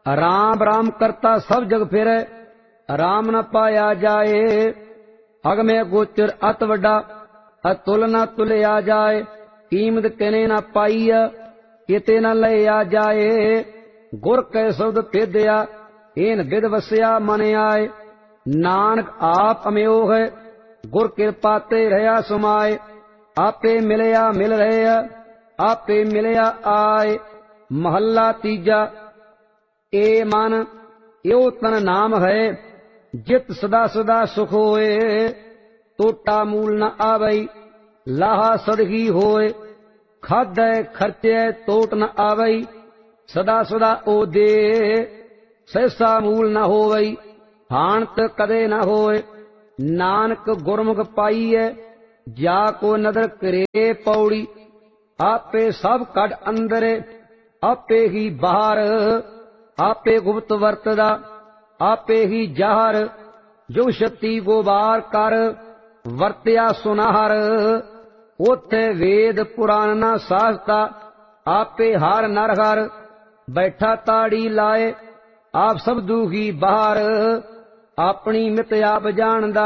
राम राम करता सब जग फिरै, राम न पाया जाए। अगमे गोचर अत वड्डा, अतुल न तुलया जाए। कीमत किने न पाई, किते न लिया जाए। गुर कै शब्द भेदया, इन विद वसिया मन आए। नानक आप अमयो है, गुर कृपा ते रहा समाए। आपे मिलया मिल रहे, आपे मिलया आए। महला तीजा। ए मन यो तन नाम है, जित सदा सदा सुख होए। टोटा मूल न आवई, लाहा सदगी होए। खादै खर्चे टोट न आवई, सदा सदा ओ दे। सहसा मूल न होवई, हाणत कदे न होए। नानक गुरमुख पाईए, जाको नदर करे पौड़ी। आपे सब कड अंदर, आपे ही बाहर। आपे गुप्त वरतदा, आपे ही जाहर। जो शक्ति गोबार कर, वरत्या सुनाहर। ओथे वेद पुराण न साहता, आपे हार नर हर। बैठा ताड़ी लाए, आप सब दुखी बाहर। अपनी मित आप जानदा,